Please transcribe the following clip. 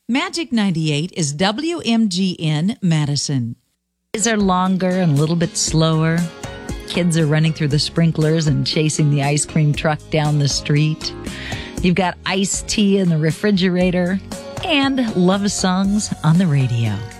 Magic 98 is WMGN Madison. Days are longer and a little bit slower. Kids are running through the sprinklers and chasing the ice cream truck down the street. You've got iced tea in the refrigerator and love songs on the radio.